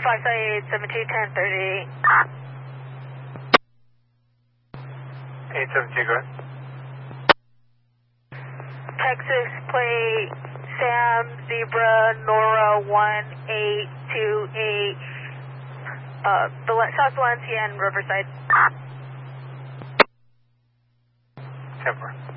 Foxtrot 721030. 872, go ahead. Texas plate Sam Zebra Nora 1828. South Valencia and Riverside. 10-4.